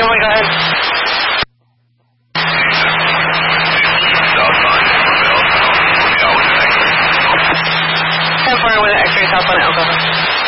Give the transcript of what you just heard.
gentlemen, go ahead. California with an X-ray southbound at Oklahoma.